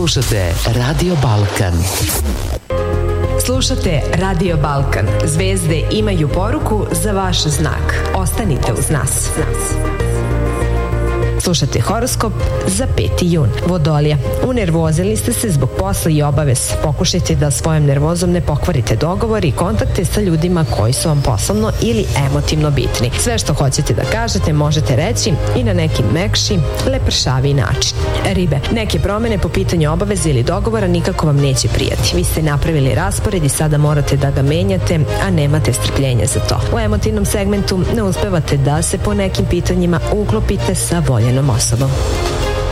Slušate Radio Balkan. Slušate Radio Balkan. Zvezde imaju poruku za vaš znak. Ostanite uz nas. Slušate horoskop za 5. jun. Vodolija. Unervozili ste se zbog posla i obavez. Pokušajte da svojom nervozom ne pokvarite dogovor i kontakte sa ljudima koji su vam poslovno ili emotivno bitni. Sve što hoćete da kažete možete reći i na neki mekši, lepršaviji način. Ribe. Neke promene po pitanju obaveze ili dogovora nikako vam neće prijati. Vi ste napravili raspored i sada morate da ga menjate, a nemate strpljenja za to. U emotivnom segmentu ne uspevate da se po nekim pitanjima uklopite sa voljenom osobom.